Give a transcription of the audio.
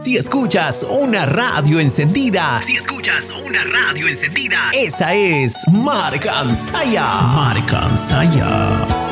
Si escuchas una radio encendida, esa es Marca Ansaya.